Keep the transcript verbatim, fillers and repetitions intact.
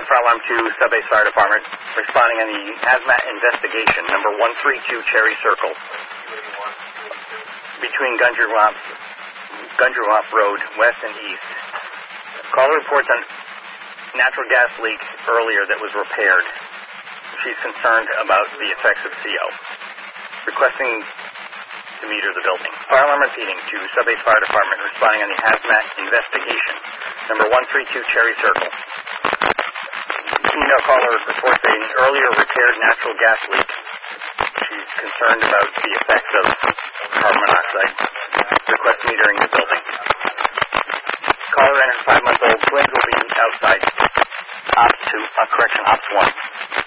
fire alarm to Subbase Fire Department, responding on the hazmat investigation, number one three two Cherry Circle, between Gundrewop, Gundrewop Road, west and east. Caller reports on natural gas leak earlier that was repaired. She's concerned about the effects of C O. Requesting to meter the building. Fire alarm repeating to Subbase Fire Department, responding on the hazmat investigation, number one three two Cherry Circle. Female caller reports an earlier repaired natural gas leak. She's concerned about the effects of carbon monoxide. Request metering the building. Caller and her five-month-old twins will be outside. Ops two, uh, correction, Ops one.